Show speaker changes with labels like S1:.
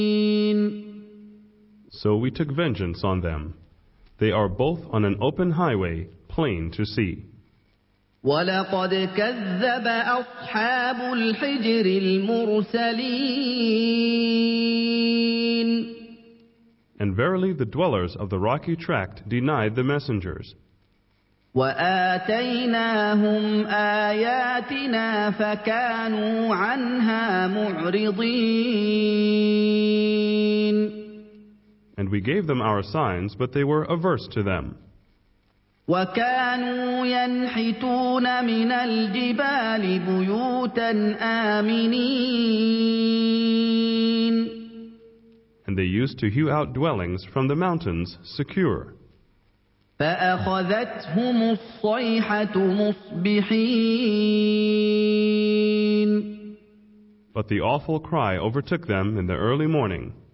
S1: So we took vengeance on them. They are both on an open highway, plain to see.
S2: وَلَقَدْ كَذَّبَ أَصْحَابُ الْحِجْرِ الْمُرْسَلِينَ.
S1: And verily the dwellers of the rocky tract denied the messengers.
S2: وَآتَيْنَاهُمْ آيَاتِنَا فَكَانُوا عَنْهَا مُعْرِضِينَ.
S1: And we gave them our signs, but they were averse to them.
S2: وَكَانُوا يَنْحِتُونَ مِنَ الْجِبَالِ بُيُوتًا آمِنِينَ.
S1: And they used to hew out dwellings from the mountains secure.
S2: فَأَخَذَتْهُمُ الصَّيْحَةُ مُصْبِحِينَ.
S1: But the awful cry overtook them in the early morning.